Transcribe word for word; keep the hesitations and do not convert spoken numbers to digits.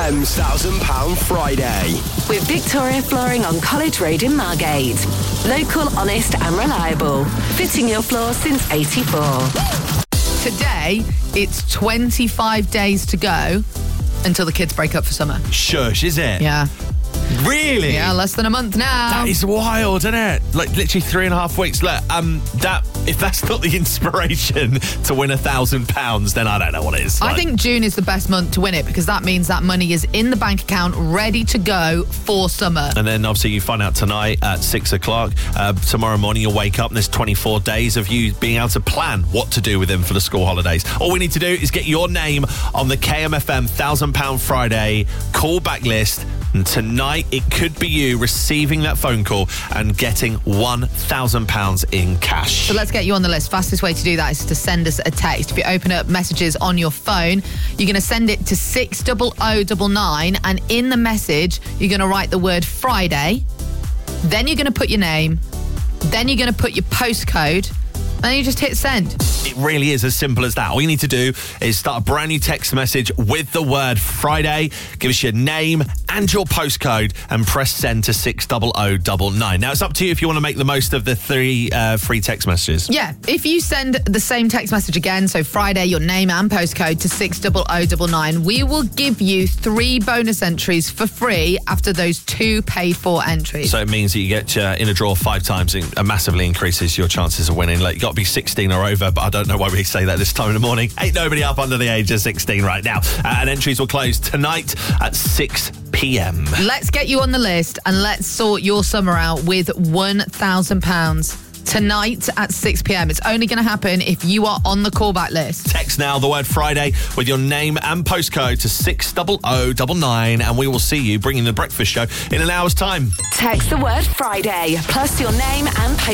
M's one thousand pounds Friday. With Victoria Flooring on College Road in Margate. Local, honest and reliable. Fitting your floor since eighty-four. Today, it's twenty-five days to go until the kids break up for summer. Shush, is it? Yeah. Really? Yeah, less than a month now. That is wild, isn't it? Like, literally three and a half weeks. Look, um, that if that's not the inspiration to win a thousand pounds, then I don't know what it is. I Like, think June is the best month to win it because that means that money is in the bank account, ready to go for summer. And then obviously you find out tonight at six o'clock. Uh, tomorrow morning you'll wake up and there's twenty-four days of you being able to plan what to do with them for the school holidays. All we need to do is get your name on the K M F M one thousand pounds Friday callback list. And tonight, it could be you receiving that phone call and getting one thousand pounds in cash. So let's get you on the list. Fastest way to do that is to send us a text. If you open up messages on your phone, you're going to send it to six oh oh nine nine, and in the message, you're going to write the word Friday, then you're going to put your name, then you're going to put your postcode, and then you just hit send. It really is as simple as that. All you need to do is start a brand new text message with the word Friday, give us your name and your postcode, and press send to six oh oh nine nine. Now, it's up to you if you want to make the most of the three uh, free text messages. Yeah, if you send the same text message again, so Friday, your name and postcode to six oh oh nine nine, we will give you three bonus entries for free after those two paid-for entries. So it means that you get uh, in a draw five times. It massively increases your chances of winning. Like, you've got to be sixteen or over, but I don't know why we say that this time in the morning. Ain't nobody up under the age of sixteen right now. Uh, and entries will close tonight at six p.m. Let's get you on the list and let's sort your summer out with one thousand pounds tonight at six p.m. It's only going to happen if you are on the callback list. Text now the word Friday with your name and postcode to six oh oh nine nine, and we will see you bringing the breakfast show in an hour's time. Text the word Friday plus your name and